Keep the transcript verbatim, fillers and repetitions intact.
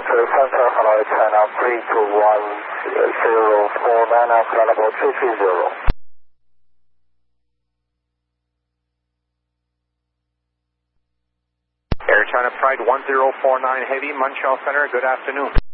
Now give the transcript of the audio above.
Center, Hanoi, China, three two one zero four nine, flight level three three zero. Air China Pride one zero four nine Heavy, Munchal Center, good afternoon.